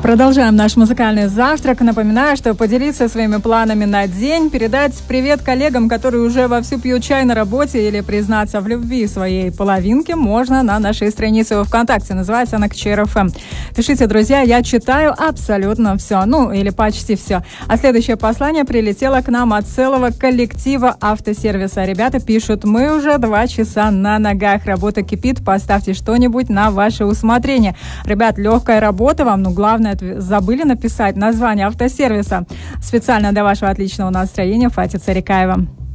Продолжаем наш музыкальный завтрак. Напоминаю, что поделиться своими планами на день, передать привет коллегам, которые уже вовсю пьют чай на работе, или признаться в любви своей половинке можно на нашей странице во ВКонтакте. Называется она КЧР-ФМ. Пишите, друзья, я читаю абсолютно все. Ну, или почти все. А следующее послание прилетело к нам от целого коллектива автосервиса. Ребята пишут: мы уже 2 часа на ногах. Работа кипит. Поставьте что-нибудь на ваше усмотрение. Ребят, легкая работа вам, но главное, забыли написать название автосервиса. Специально для вашего отличного настроения Фати Царикаева.